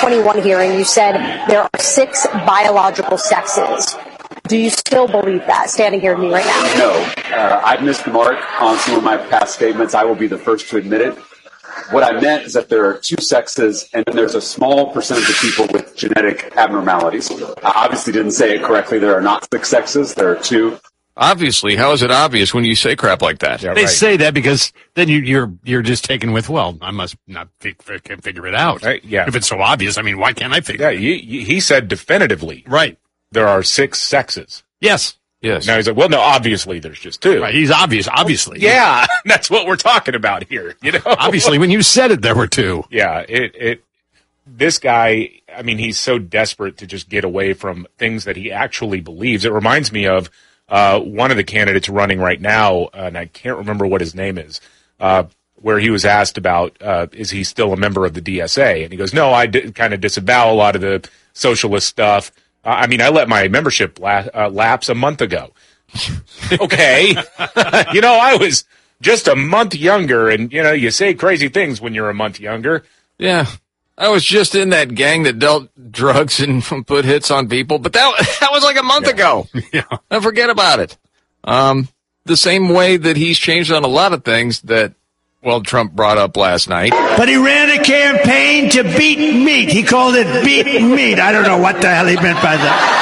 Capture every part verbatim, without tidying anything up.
twenty-one hearing, you said there are six biological sexes. Do you still believe that, standing here with me right now? No. Uh, I've missed the mark on some of my past statements. I will be the first to admit it. What I meant is that there are two sexes, and then there's a small percentage of people with genetic abnormalities. I obviously didn't say it correctly. There are not six sexes. There are two. Obviously, how is it obvious when you say crap like that? Yeah, they right. say that because then you, you're you're just taken with, well, I must not fig- fig- figure it out. Right, yeah. If it's so obvious, I mean, why can't I figure yeah, it out? You, you, he said definitively. Right. There are six sexes. Yes. Yes. Now he's like, well, no, obviously there's just two. Right. He's obvious, obviously. Well, yeah, that's what we're talking about here. You know, obviously, when you said it, there were two. Yeah. It. It. This guy. I mean, he's so desperate to just get away from things that he actually believes. It reminds me of uh, one of the candidates running right now, and I can't remember what his name is. Uh, where he was asked about, uh, is he still a member of the D S A? And he goes, no, I d- kind of disavow a lot of the socialist stuff. Uh, I mean, I let my membership la- uh, lapse a month ago. Okay. You know, I was just a month younger, and, you know, you say crazy things when you're a month younger. Yeah. I was just in that gang that dealt drugs and put hits on people, but that, that was like a month yeah. ago. Yeah. I forget about it. Um, the same way that he's changed on a lot of things that, well, Trump brought up last night. But he ran a campaign to beat meat. He called it beat meat. I don't know what the hell he meant by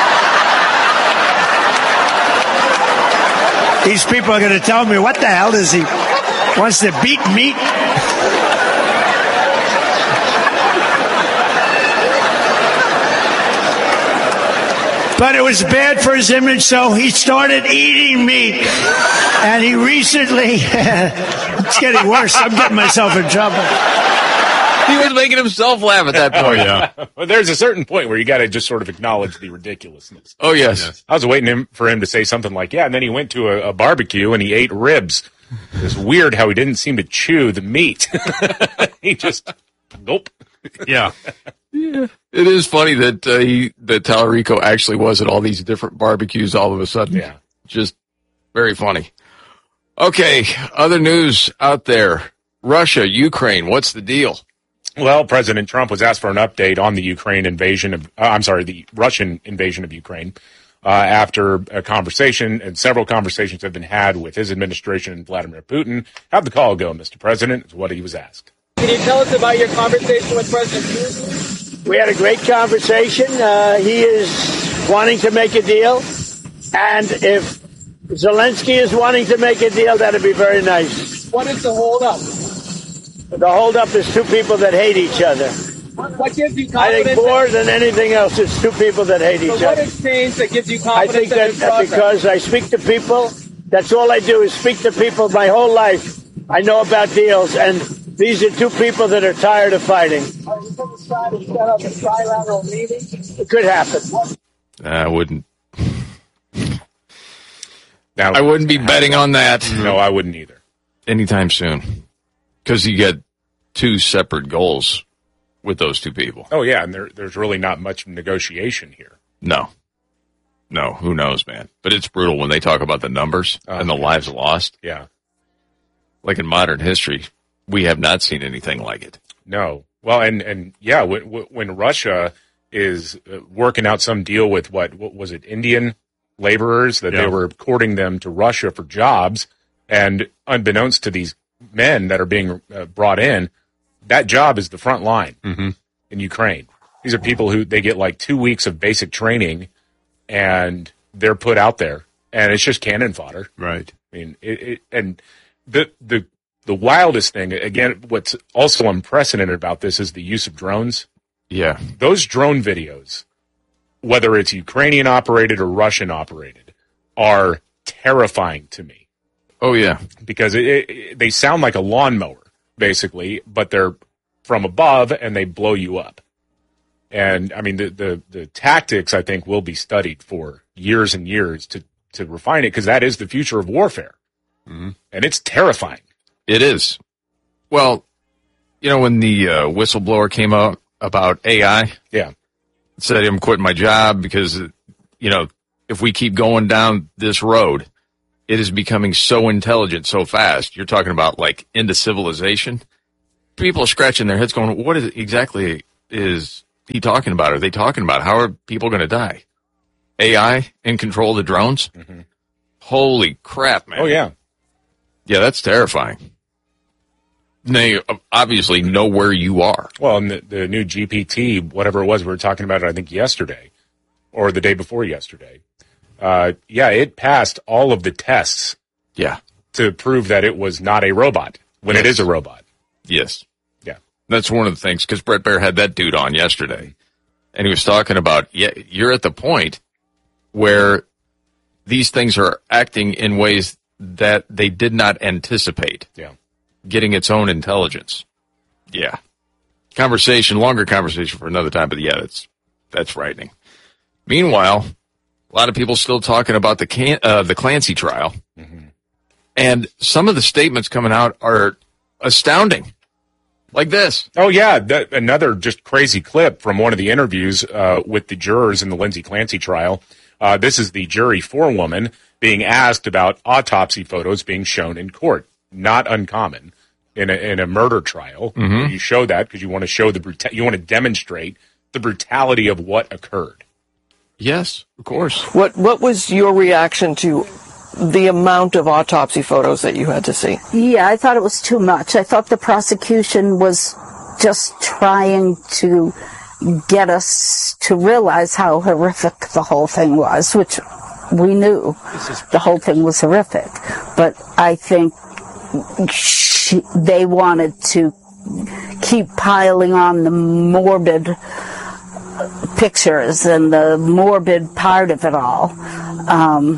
that. These people are going to tell me, what the hell does he wants to beat meat? But it was bad for his image, so he started eating meat. And he recently, it's getting worse. I'm getting myself in trouble. He was making himself laugh at that point. Oh, yeah. Well, there's a certain point where you got to just sort of acknowledge the ridiculousness. Oh, yes. yes. I was waiting him, for him to say something like, yeah, and then he went to a, a barbecue and he ate ribs. It's weird how he didn't seem to chew the meat. He just, nope. Yeah. Yeah. It is funny that uh, he that Tallarico actually was at all these different barbecues all of a sudden. Yeah. Just very funny. Okay, other news out there. Russia, Ukraine, what's the deal? Well, President Trump was asked for an update on the Ukraine invasion of, uh, I'm sorry, the Russian invasion of Ukraine uh, after a conversation, and several conversations have been had with his administration and Vladimir Putin. How'd the call go, Mister President, is what he was asked. Can you tell us about your conversation with President Putin? We had a great conversation. Uh, he is wanting to make a deal. And if Zelensky is wanting to make a deal, that'd be very nice. What is the holdup? The holdup is two people that hate each other. What gives you I confidence? think more than anything else, it's two people that hate so each what other. What has changed that gives you I confidence? think that, that because I speak to people, that's all I do is speak to people my whole life. I know about deals, and these are two people that are tired of fighting. Are you going to try to set up a trilateral meeting? It could happen. I wouldn't. Now, I wouldn't be betting on that. No, I wouldn't either. Anytime soon. Because you get two separate goals with those two people. Oh, yeah, and there, there's really not much negotiation here. No. No, who knows, man. But it's brutal when they talk about the numbers Oh, and the yeah. lives lost. Yeah. Like in modern history, we have not seen anything like it. No. Well, and, and yeah, when, when Russia is working out some deal with what, what was it, Indian laborers, that Yeah. they were courting them to Russia for jobs, and unbeknownst to these men that are being uh, brought in, that job is the front line mm-hmm. in Ukraine. These are people who they get like two weeks of basic training, and they're put out there, and it's just cannon fodder. Right. I mean, it, it, and the the the wildest thing, again, what's also unprecedented about this is the use of drones. Yeah. Those drone videos, whether it's Ukrainian operated or Russian operated, are terrifying to me. Oh, yeah. Because it, it, they sound like a lawnmower, basically, but they're from above and they blow you up. And, I mean, the, the, the tactics, I think, will be studied for years and years to, to refine it, because that is the future of warfare. Mm-hmm. And it's terrifying. It is. Well, you know, when the uh, whistleblower came out about A I, Yeah. said I'm quitting my job because, you know, if we keep going down this road, it is becoming so intelligent so fast. You're talking about like into civilization. People are scratching their heads going, what is exactly is he talking about? Are they talking about? How are people going to die? A I in control of the drones? Mm-hmm. Holy crap, man. Oh, yeah. Yeah, that's terrifying. They obviously know where you are. Well, and the, the new G P T, whatever it was, we were talking about it, I think, yesterday or the day before yesterday. Uh, yeah, it passed all of the tests Yeah. to prove that it was not a robot when Yes. it is a robot. Yes. Yeah. That's one of the things, because Brett Baer had that dude on yesterday, and he was talking about, yeah, you're at the point where these things are acting in ways that they did not anticipate. Yeah. Getting its own intelligence. Yeah. Conversation, longer conversation for another time, but yeah, that's, that's frightening. Meanwhile, a lot of people still talking about the Can- uh, the Clancy trial. Mm-hmm. And some of the statements coming out are astounding. Like this. Oh, yeah. That, another just crazy clip from one of the interviews uh, with the jurors in the Lindsay Clancy trial. Uh, this is the jury forewoman being asked about autopsy photos being shown in court. Not uncommon in a, in a murder trial. Mm-hmm. You show that because you want to show the bruta- you want to demonstrate the brutality of what occurred. Yes, of course. What What was your reaction to the amount of autopsy photos that you had to see? Yeah, I thought it was too much. I thought the prosecution was just trying to get us to realize how horrific the whole thing was, which we knew the whole thing was horrific. But I think she, they wanted to keep piling on the morbid pictures and the morbid part of it all, um,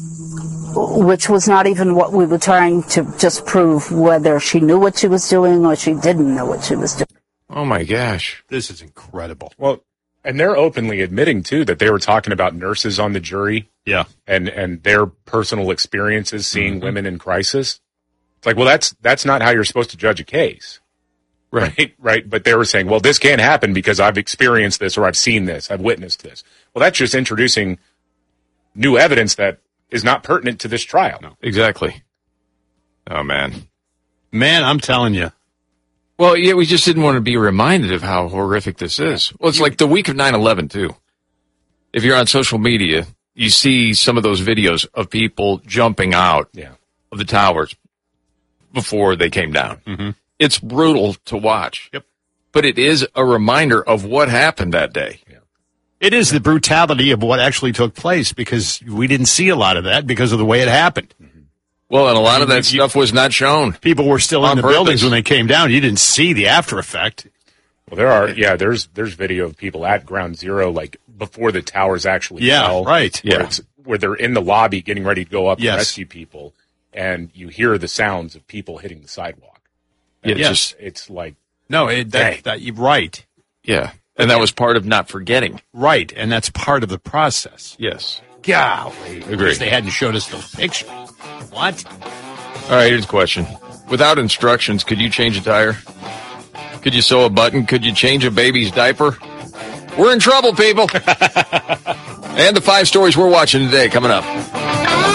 which was not even what we were trying to just prove, whether she knew what she was doing or she didn't know what she was doing. Oh, my gosh. This is incredible. Well, and they're openly admitting, too, that they were talking about nurses on the jury. Yeah. And, and their personal experiences seeing mm-hmm. women in crisis. It's like, well, that's that's not how you're supposed to judge a case. Right. right. Right. But they were saying, well, this can't happen because I've experienced this or I've seen this. I've witnessed this. Well, that's just introducing new evidence that is not pertinent to this trial. No. Exactly. Oh, man. Man, I'm telling you. Well, yeah, we just didn't want to be reminded of how horrific this is. Well, it's like the week of nine eleven, too. If you're on social media, you see some of those videos of people jumping out yeah. of the towers before they came down. Mm-hmm. It's brutal to watch. Yep. But it is a reminder of what happened that day. Yeah. It is the brutality of what actually took place, because we didn't see a lot of that because of the way it happened. Mm-hmm. Well, and a lot of that you, stuff was not shown. People were still in the purpose. buildings when they came down. You didn't see the after effect. Well, there are, yeah, there's there's video of people at Ground Zero, like, before the towers actually yeah, fell. right. Where, yeah. it's, where they're in the lobby getting ready to go up yes. and rescue people, and you hear the sounds of people hitting the sidewalk. And Yeah, it's just, just, it's like... No, it, that, that, you're right. Yeah, and that was part of not forgetting. Right, and that's part of the process. Yes. Golly. Agreed. They hadn't showed us those pictures. What? All right, here's a question. Without instructions, could you change a tire? Could you sew a button? Could you change a baby's diaper? We're in trouble, people. And the five stories we're watching today coming up.